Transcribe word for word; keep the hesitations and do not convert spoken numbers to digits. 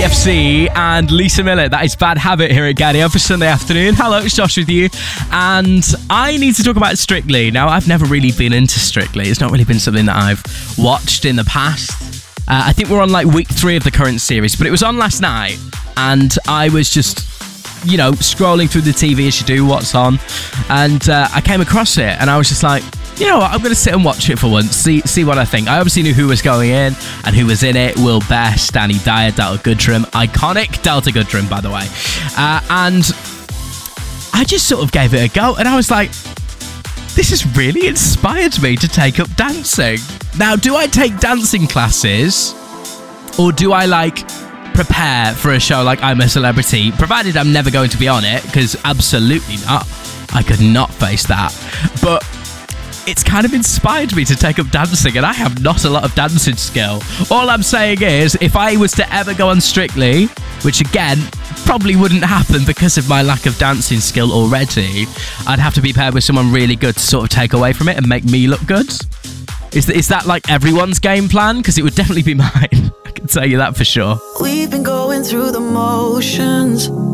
B F C and Lisa Miller. That is Bad Habit here at Gadio for Sunday afternoon. Hello, it's Josh with you. And I need to talk about Strictly. Now, I've never really been into Strictly. It's not really been something that I've watched in the past. Uh, I think we're on like week three of the current series, but it was on last night. And I was just, you know, scrolling through the T V as you do, what's on. And uh, I came across it and I was just like, you know what, I'm going to sit and watch it for once, see see what I think. I obviously knew who was going in and who was in it. Will Best, Danny Dyer, Delta Goodrum. Iconic Delta Goodrum, by the way. Uh, and I just sort of gave it a go. And I was like, this has really inspired me to take up dancing. Now, do I take dancing classes? Or do I, like, prepare for a show like I'm a Celebrity? Provided I'm never going to be on it, because absolutely not. I could not face that. But it's kind of inspired me to take up dancing, and I have not a lot of dancing skill. All I'm saying is, if I was to ever go on Strictly, which again, probably wouldn't happen because of my lack of dancing skill already, I'd have to be paired with someone really good to sort of take away from it and make me look good. Is, th- is that like everyone's game plan? Because it would definitely be mine. I can tell you that for sure. We've been going through the motions,